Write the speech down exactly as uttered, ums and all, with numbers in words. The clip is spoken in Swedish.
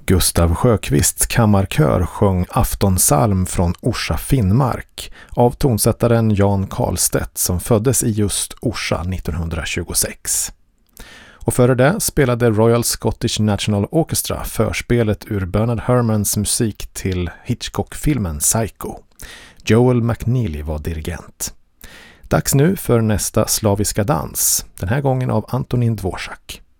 Gustav Sjöqvists kammarkör sjöng Aftonsalm från Orsa Finnmark av tonsättaren Jan Karlstedt som föddes i just Orsa nittonhundratjugosex. Och före det spelade Royal Scottish National Orchestra förspelet ur Bernard Herrmanns musik till Hitchcock-filmen Psycho. Joel McNeely var dirigent. Dags nu för nästa slaviska dans, den här gången av Antonin Dvorak.